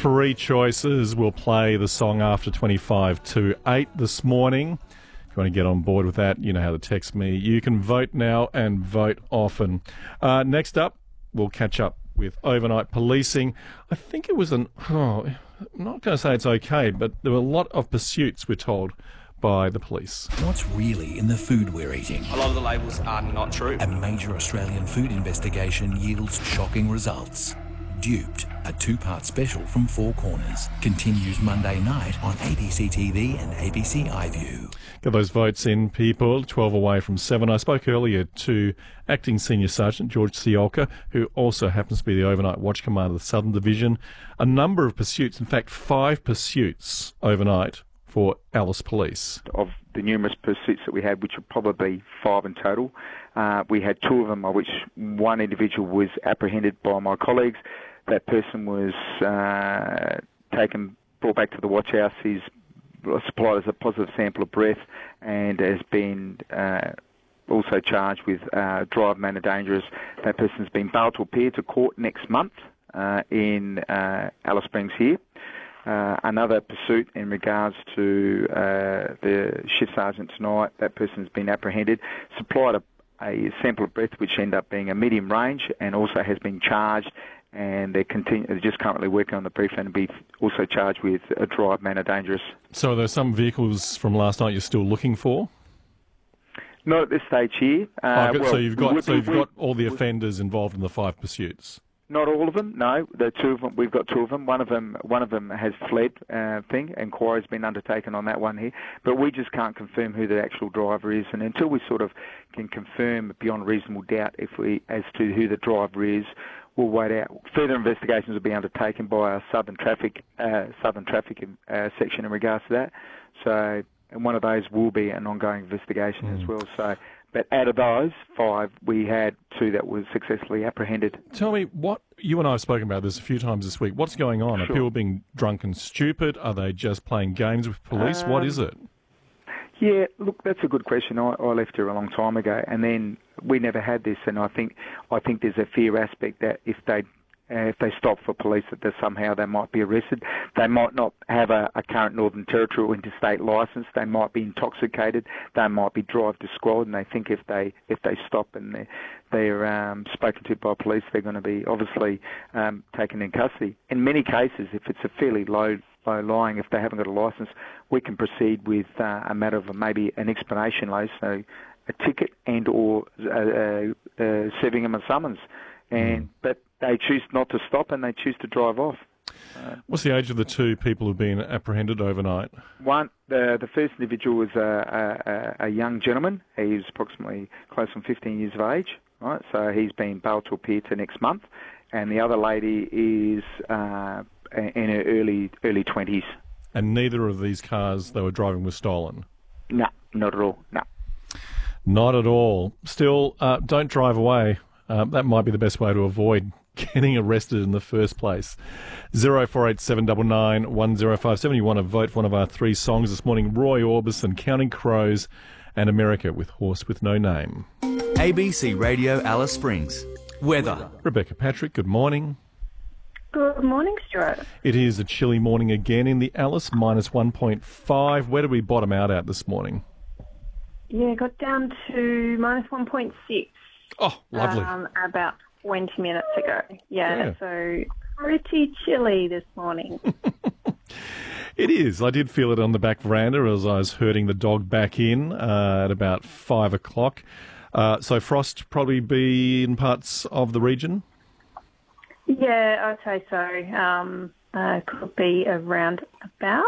Three choices. We'll play the song after 25 to 8 this morning. If you want to get on board with that, you know how to text me. You can vote now and vote often. Next up, we'll catch up with overnight policing. I think it was I'm not going to say it's okay, but there were a lot of pursuits, we're told, by the police. What's really in the food we're eating? A lot of the labels are not true. A major Australian food investigation yields shocking results. Duped, a two-part special from Four Corners, continues Monday night on ABC TV and ABC iView. Get those votes in, people. 12 away from 7. I spoke earlier to Acting Senior Sergeant George Ciolka, who also happens to be the overnight watch commander of the Southern Division. A number of pursuits, in fact 5 pursuits overnight for Alice Police. Of the numerous pursuits that we had, which were probably 5 in total, we had 2 of them, of which one individual was apprehended by my colleagues. That person was brought back to the watch house. He's supplied as a positive sample of breath and has been also charged with drive manner dangerous. That person's been bailed to appear to court next month in Alice Springs here. Another pursuit in regards to the shift sergeant tonight, that person's been apprehended, supplied a sample of breath which ended up being a medium range and also has been charged, and they're just currently working on the brief and be also charged with a drive manner dangerous. So are there some vehicles from last night you're still looking for? Not at this stage here. So you've got all the offenders involved in the 5 pursuits? Not all of them, no. The 2 of them, we've got 2 of them. One of them has fled. Inquiry's been undertaken on that one here, but we just can't confirm who the actual driver is. And until we sort of can confirm beyond reasonable doubt as to who the driver is, we'll wait out. Further investigations will be undertaken by our Southern Traffic section in regards to that. So, and one of those will be an ongoing investigation as well. So. But out of those 5, we had 2 that were successfully apprehended. Tell me, you and I have spoken about this a few times this week. What's going on? Sure. Are people being drunk and stupid? Are they just playing games with police? What is it? Yeah, look, that's a good question. I left here a long time ago, and then we never had this. And I think there's a fear aspect that if they stop for police, that somehow they might be arrested. They might not have a current Northern Territory or interstate licence. They might be intoxicated. They might be drive to squad, and they think if they stop and they're spoken to by police, they're going to be obviously taken in custody. In many cases, if it's a fairly low lying, if they haven't got a licence, we can proceed with a matter of maybe an explanation, so a ticket and or serving them a summons. But they choose not to stop and they choose to drive off. What's the age of the 2 people who've been apprehended overnight? One, the first individual was a young gentleman. He's approximately close on 15 years of age, right? So he's been bailed to appear to next month. And the other lady is in her early 20s. And neither of these cars they were driving was stolen? No, not at all, no. Not at all. Still, don't drive away. That might be the best way to avoid getting arrested in the first place. 048799 1057. You want to vote for one of our 3 songs this morning. Roy Orbison, Counting Crows, and America with Horse with No Name. ABC Radio Alice Springs. Weather. Rebecca Patrick, good morning. Good morning, Stuart. It is a chilly morning again in the Alice, minus 1.5. Where did we bottom out at this morning? Yeah, got down to minus 1.6. Oh, lovely. About 20 minutes ago. Yeah, so pretty chilly this morning. It is. I did feel it on the back veranda as I was herding the dog back in at about 5 o'clock. So frost probably be in parts of the region? Yeah, I'd say so. Could be around about.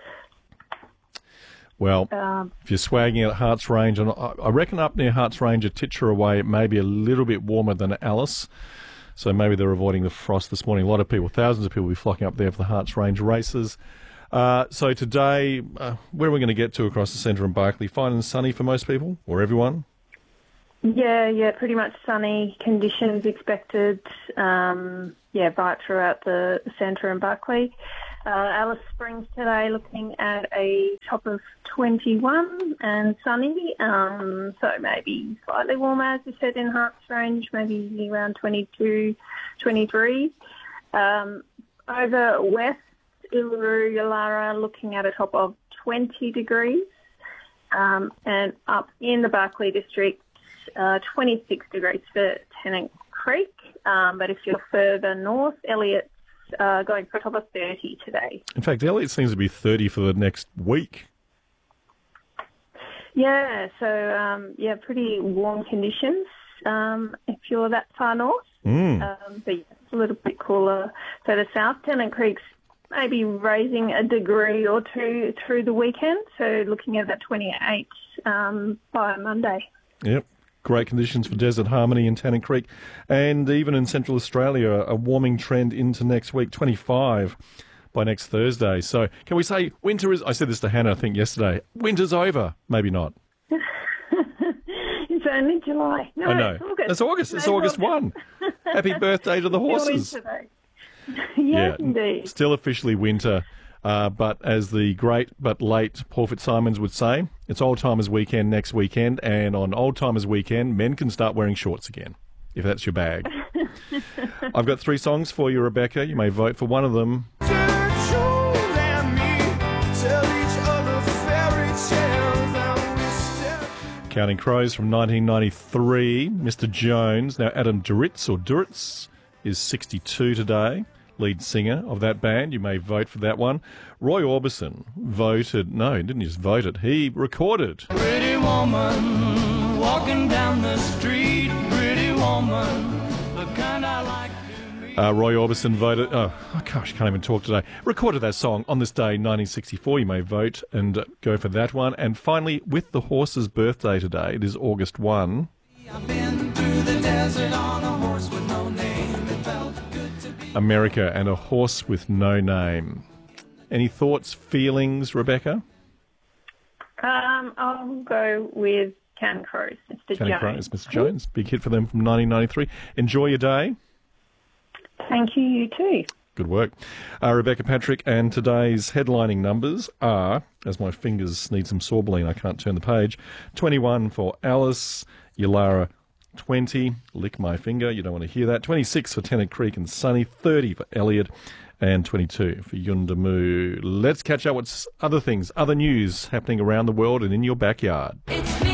Well, if you're swagging at Harts Range, and I reckon up near Harts Range, a Titcher away, it may be a little bit warmer than Alice. So maybe they're avoiding the frost this morning. A lot of people, thousands of people will be flocking up there for the Harts Range races. So today, where are we going to get to across the centre and Barkly? Fine and sunny for most people, or everyone? Yeah, pretty much sunny conditions expected. Right throughout the centre and Barkly. Alice Springs today looking at a top of 21 and sunny, so maybe slightly warmer, as you said, in Harts Range, maybe around 22, 23. over west, Uluru, Yulara, looking at a top of 20 degrees. And up in the Barkly district, 26 degrees for Tennant Creek. But if you're further north, Elliott's going for a top of 30 today. In fact, Elliott seems to be 30 for the next week. Yeah, so, pretty warm conditions if you're that far north. But yeah, it's a little bit cooler. So the south, Tennant Creek's maybe raising a degree or two through the weekend, so looking at that 28 by Monday. Yep. Great conditions for Desert Harmony in Tennant Creek. And even in Central Australia, a warming trend into next week, 25 by next Thursday. So can we say winter is... I said this to Hannah, I think, yesterday. Winter's over. Maybe not. It's only July. No, I know. It's August. It's August 1. Happy birthday to the horses. Yes, indeed. Still officially winter. But as the great but late Paul Fitzsimons would say, it's Old Timers Weekend next weekend, and on Old Timers Weekend, men can start wearing shorts again, if that's your bag. I've got 3 songs for you, Rebecca. You may vote for one of them. Counting Crows from 1993, Mr. Jones. Now, Adam Duritz is 62 today. Lead singer of that band. You may vote for that one. Roy Orbison voted. No, he didn't just vote it. He recorded. Pretty woman walking down the street. Pretty woman, the kind I like to meet. Roy Orbison voted. Oh gosh, I can't even talk today. Recorded that song on this day, 1964. You may vote and go for that one. And finally, with the horse's birthday today, it is August 1. I've been through the desert on a horse with no name. It felt good to be America and a horse with no name. Any thoughts, feelings, Rebecca? I'll go with Counting Crows, Mr. Counting Jones. Crows, Mr. Jones. Big hit for them from 1993. Enjoy your day. Thank you, you too. Good work. Rebecca Patrick, and today's headlining numbers are, as my fingers need some Sorbeline, I can't turn the page, 21 for Alice, Yulara 20, lick my finger, you don't want to hear that, 26 for Tennant Creek and Sunny, 30 for Elliott, and 22 for Yuendamu. Let's catch up with other things, other news happening around the world and in your backyard.